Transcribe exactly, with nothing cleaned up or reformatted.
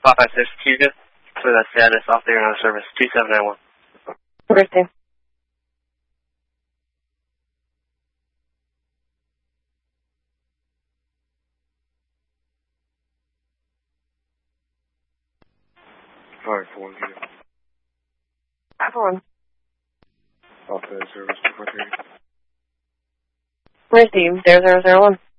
five five six, Cuba. For that status, off there on service, two seven nine one. Birthday. Alright, four one zero. Four one. Off that service, two four three. Receive, zero zero zero one.